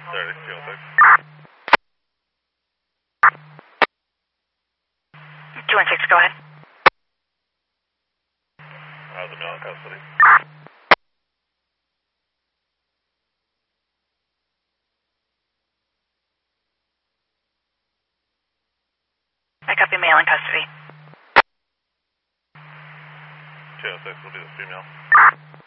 30, 206. 216, go ahead. The male in custody. I copy male in custody. 206 will be the female.